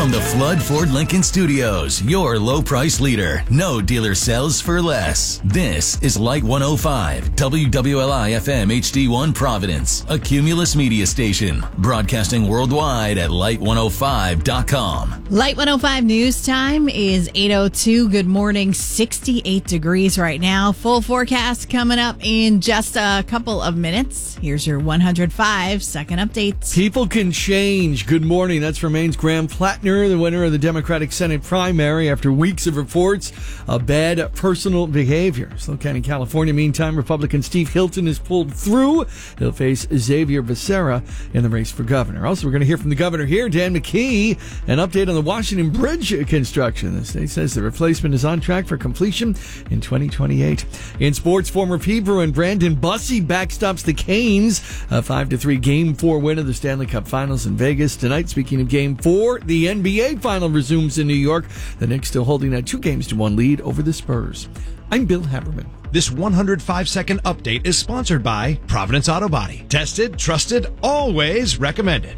From the Flood Ford Lincoln Studios, your low price leader. No dealer sells for less. This is Light 105, WWLI FM HD1 Providence, a Cumulus media station, broadcasting worldwide at light105.com. Light 105 news time is 8:02. Good morning. 68 degrees right now. Full forecast coming up in just a couple of minutes. Here's your 105-second update. People can change. Good morning. That's from Maine's Graham Plattner, the winner of the Democratic Senate primary after weeks of reports of bad personal behavior. SLO County, California. Meantime, Republican Steve Hilton is pulled through. He'll face Xavier Becerra in the race for governor. Also, we're going to hear from the governor here, Dan McKee, an update on the Washington Bridge construction. The state says the replacement is on track for completion in 2028. In sports, former Pea Bruin Brandon Bussey backstops the Canes. A 5-3 Game 4 win of the Stanley Cup Finals in Vegas tonight. Speaking of Game 4, the NBA Final resumes in New York. The Knicks still holding a 2-1 lead over the Spurs. I'm Bill Haberman. This 105-second update is sponsored by Providence Auto Body. Tested, trusted, always recommended.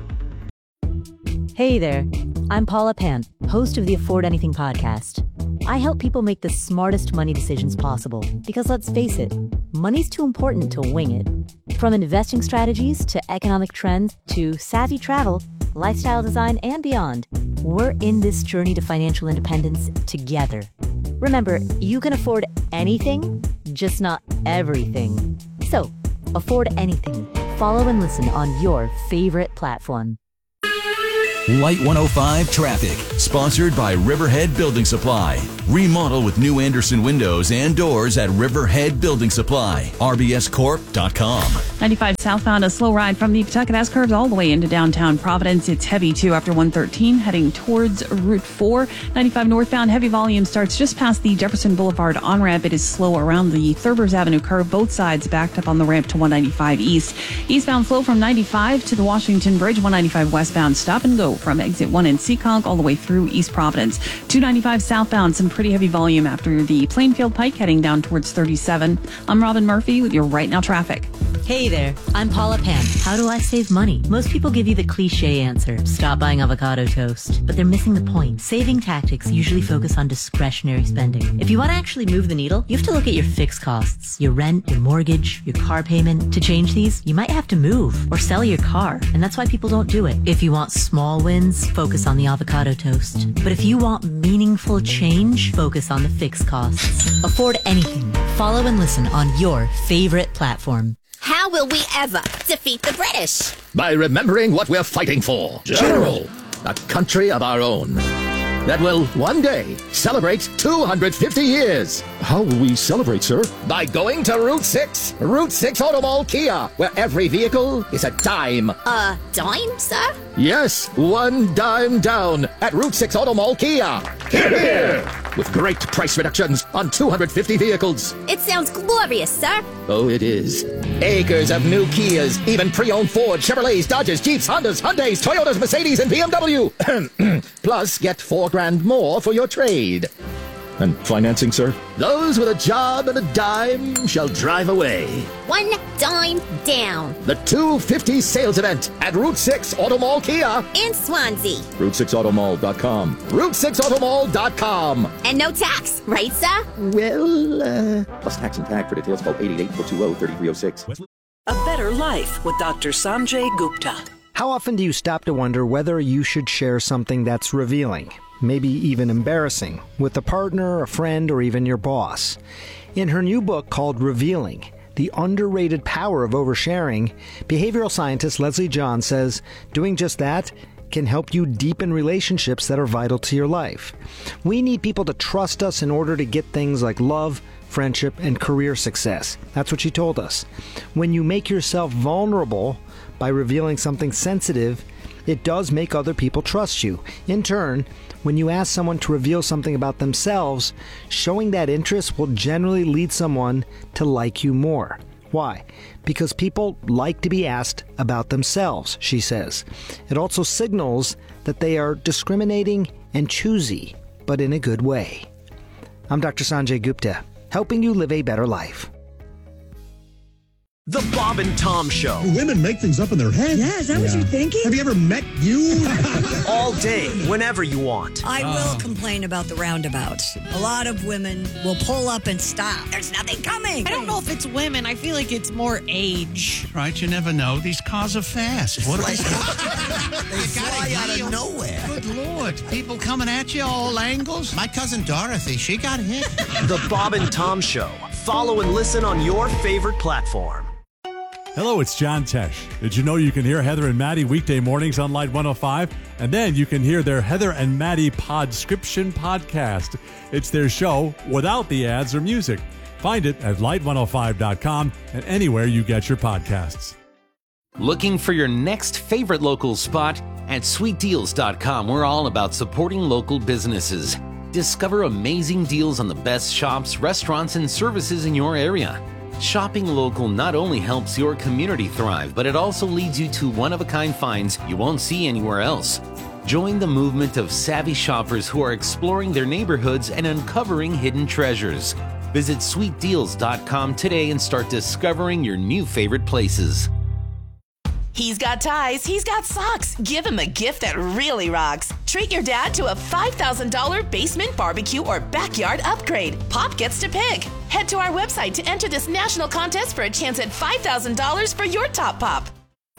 Hey there, I'm Paula Pan, host of the Afford Anything podcast. I help people make the smartest money decisions possible because, let's face it, money's too important to wing it. From investing strategies to economic trends to savvy travel, lifestyle design, and beyond, we're in this journey to financial independence together. Remember, you can afford anything, just not everything. So, afford anything. Follow and listen on your favorite platform. Light 105 Traffic, sponsored by Riverhead Building Supply. Remodel with new Anderson windows and doors at Riverhead Building Supply. RBScorp.com. 95 southbound, a slow ride from the Pawtucket S curves all the way into downtown Providence. It's heavy too after 113, heading towards Route 4. 95 northbound, heavy volume starts just past the Jefferson Boulevard on-ramp. It is slow around the Thurbers Avenue curve, both sides backed up on the ramp to 195 east. Eastbound flow from 95 to the Washington Bridge, 195 westbound, stop and go from exit 1 in Seekonk all the way through East Providence. 295 southbound, some pretty heavy volume after the Plainfield Pike heading down towards 37. I'm Robin Murphy with your Right Now traffic. Hey there, I'm Paula Pan. How do I save money? Most people give you the cliche answer, stop buying avocado toast. But they're missing the point. Saving tactics usually focus on discretionary spending. If you want to actually move the needle, you have to look at your fixed costs, your rent, your mortgage, your car payment. To change these, you might have to move or sell your car, and that's why people don't do it. If you want small wins, focus on the avocado toast. But if you want meaningful change, focus on the fixed costs. Afford anything. Follow and listen on your favorite platform. How will we ever defeat the British? By remembering what we're fighting for. General, a country of our own that will one day celebrate 250 years. How will we celebrate, sir? By going to Route 6. Route 6 Auto Mall Kia, where every vehicle is a dime. A dime, sir? Yes, one dime down at Route 6 Auto Mall Kia. Here, here! With great price reductions on 250 vehicles. It sounds glorious, sir. Oh, it is. Acres of new Kias, even pre-owned Ford, Chevrolets, Dodges, Jeeps, Hondas, Hyundais, Toyotas, Mercedes, and BMW. Plus, get $4,000 more for your trade. And financing, sir? Those with a job and a dime shall drive away. One dime down. The 250 sales event at Route 6 Auto Mall Kia. In Swansea. Route6automall.com. Route6automall.com. And no tax, right, sir? Well, Plus tax and tag for details, call 888-420-3306. A Better Life with Dr. Sanjay Gupta. How often do you stop to wonder whether you should share something that's revealing, maybe even embarrassing, with a partner, a friend, or even your boss? In her new book called Revealing, The Underrated Power of Oversharing, behavioral scientist Leslie John says doing just that can help you deepen relationships that are vital to your life. We need people to trust us in order to get things like love, friendship, and career success. That's what she told us. When you make yourself vulnerable by revealing something sensitive, it does make other people trust you. In turn, when you ask someone to reveal something about themselves, showing that interest will generally lead someone to like you more. Why? Because people like to be asked about themselves, she says. It also signals that they are discriminating and choosy, but in a good way. I'm Dr. Sanjay Gupta, helping you live a better life. The Bob and Tom Show. Women make things up in their head. Yeah, is that what you're thinking? Have you ever met you? All day, whenever you want. I will complain about the roundabouts. A lot of women will pull up and stop. There's nothing coming. I don't know if it's women. I feel like it's more age. Right, you never know. These cars are fast. What They fly out of nowhere. Good Lord. People coming at you all angles. My cousin Dorothy, she got hit. The Bob and Tom Show. Follow and listen on your favorite platform. Hello, it's John Tesh. Did you know you can hear Heather and Maddie weekday mornings on Light 105? And then you can hear their Heather and Maddie Podscription podcast. It's their show without the ads or music. Find it at light105.com and anywhere you get your podcasts. Looking for your next favorite local spot? At sweetdeals.com, we're all about supporting local businesses. Discover amazing deals on the best shops, restaurants, and services in your area. Shopping local not only helps your community thrive, but it also leads you to one-of-a-kind finds you won't see anywhere else. Join the movement of savvy shoppers who are exploring their neighborhoods and uncovering hidden treasures. Visit sweetdeals.com today and start discovering your new favorite places. He's got ties, he's got socks. Give him a gift that really rocks. Treat your dad to a $5,000 basement barbecue or backyard upgrade. Pop gets to pick. Head to our website to enter this national contest for a chance at $5,000 for your top pop.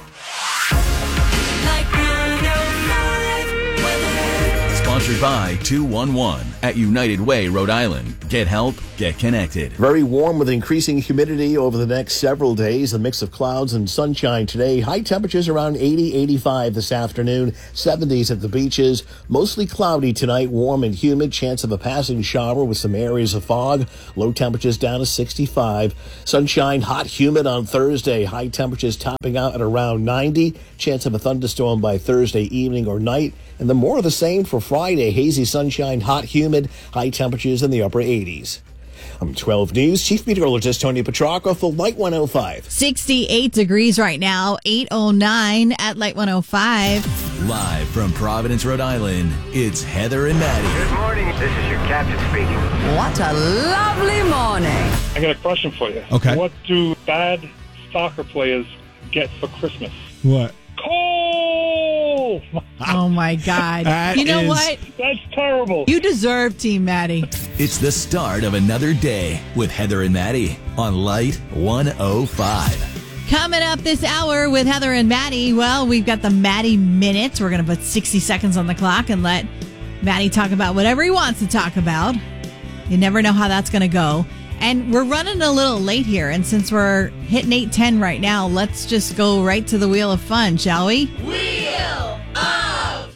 Sponsored by 211 at United Way, Rhode Island. Get help, get connected. Very warm with increasing humidity over the next several days. A mix of clouds and sunshine today. High temperatures around 80, 85 this afternoon. 70s at the beaches. Mostly cloudy tonight. Warm and humid. Chance of a passing shower with some areas of fog. Low temperatures down to 65. Sunshine, hot, humid on Thursday. High temperatures topping out at around 90. Chance of a thunderstorm by Thursday evening or night. And then more of the same for Friday. Hazy sunshine, hot, humid. High temperatures in the upper 80s. I'm 12 News Chief Meteorologist Tony Petracco for Light 105. 68 degrees right now, 8:09 at Light 105. Live from Providence, Rhode Island, it's Heather and Maddie. Good morning. This is your captain speaking. What a lovely morning. I got a question for you. Okay. What do bad soccer players get for Christmas? What? Coal! Oh, my God. You know what? That's terrible. You deserve Team Maddie. It's the start of another day with Heather and Maddie on Light 105. Coming up this hour with Heather and Maddie, well, we've got the Maddie Minute. We're going to put 60 seconds on the clock and let Maddie talk about whatever he wants to talk about. You never know how that's going to go. And we're running a little late here, and since we're hitting 8:10 right now, let's just go right to the Wheel of Fun, shall we? Wheel of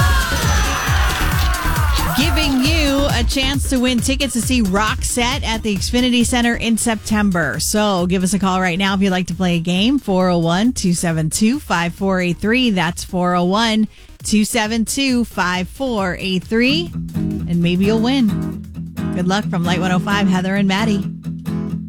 Fun! Giving you a chance to win tickets to see Roxette at the Xfinity Center in September. So give us a call right now if you'd like to play a game, 401-272-5483. That's 401-272-5483. And maybe you'll win. Good luck from Light 105, Heather and Maddie.